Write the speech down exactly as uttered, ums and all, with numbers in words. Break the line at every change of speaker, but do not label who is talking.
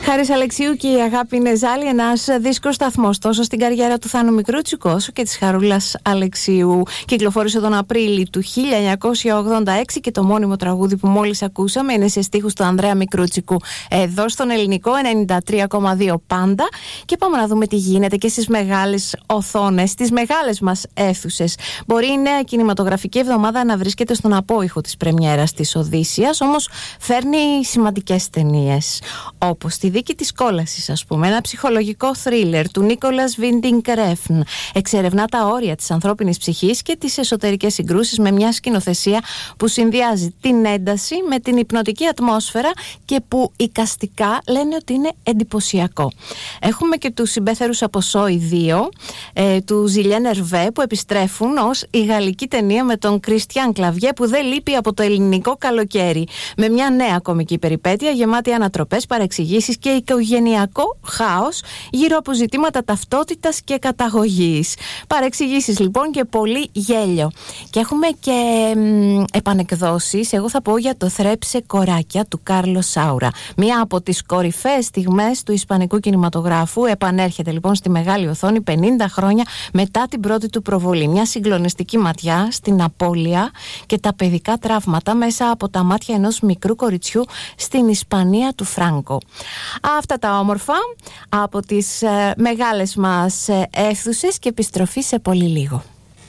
Χάρης Αλεξίου και η Αγάπη Νεζάλη, ένας δίσκος σταθμός τόσο στην καριέρα του Θάνου Μικρούτσικου όσο και της Χαρούλας Αλεξίου. Κυκλοφόρησε τον Απρίλη του χίλια εννιακόσια ογδόντα έξι και το μόνιμο τραγούδι που μόλις ακούσαμε είναι σε στίχους του Ανδρέα Μικρούτσικου εδώ στον Ελληνικό ενενήντα τρία κόμμα δύο Πάντα. Και πάμε να δούμε τι γίνεται και στις μεγάλες οθόνες, στις μεγάλες μας αίθουσες. Μπορεί η νέα κινηματογραφική εβδομάδα να βρίσκεται στον απόϊχο της πρεμιέρας της Οδύσσειας, όμως φέρνει σημαντικές ταινίες, όπως Τη δίκη της κόλασης, ας πούμε, ένα ψυχολογικό θρίλερ του Νίκολας Βίντινγκ Ρέφν. Εξερευνά τα όρια της ανθρώπινης ψυχής και τις εσωτερικές συγκρούσεις με μια σκηνοθεσία που συνδυάζει την ένταση με την υπνοτική ατμόσφαιρα και που εικαστικά λένε ότι είναι εντυπωσιακό. Έχουμε και τους συμπέθερους από Σόι δύο ε, του Ζιλιέν Ερβέ που επιστρέφουν ως η γαλλική ταινία με τον Κριστιαν Κλαβιέ που δεν λείπει από το ελληνικό καλοκαίρι, με μια νέα κομική περιπέτεια γεμάτη ανατροπές, παρεξηγήσεις και οικογενειακό χάος γύρω από ζητήματα ταυτότητας και καταγωγής. Παρεξηγήσεις λοιπόν και πολύ γέλιο. Και έχουμε και μ, επανεκδόσεις, εγώ θα πω για το «Θρέψε κοράκια» του Κάρλος Σάουρα. Μία από τις κορυφαίες στιγμές του ισπανικού κινηματογράφου επανέρχεται λοιπόν στη μεγάλη οθόνη πενήντα χρόνια μετά την πρώτη του προβολή. Μια συγκλονιστική ματιά στην απώλεια και τα παιδικά τραύματα μέσα από τα μάτια ενός μικρού κοριτσιού στην Ισπανία του Φράνκο. Αυτά τα όμορφα από τις ε, μεγάλες μας ε, αίθουσες και επιστροφή σε πολύ λίγο.